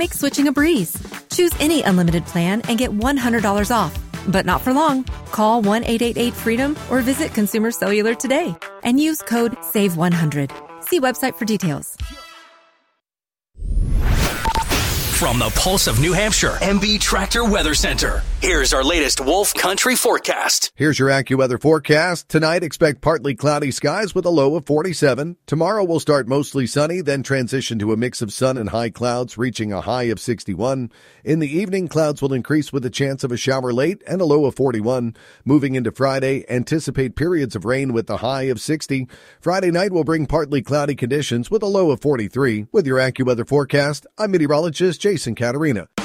make switching a breeze. Choose any unlimited plan and get $100 off. But not for long. Call 1-888-FREEDOM or visit Consumer Cellular today and use code SAVE100. See website for details. From the Pulse of New Hampshire, MB Tractor Weather Center. Here's our latest Wolf Country forecast. Here's your AccuWeather forecast. Tonight, expect partly cloudy skies with a low of 47. Tomorrow will start mostly sunny, then transition to a mix of sun and high clouds, reaching a high of 61. In the evening, clouds will increase with a chance of a shower late and a low of 41. Moving into Friday, anticipate periods of rain with a high of 60. Friday night will bring partly cloudy conditions with a low of 43. With your AccuWeather forecast, I'm meteorologist Jason Caterina.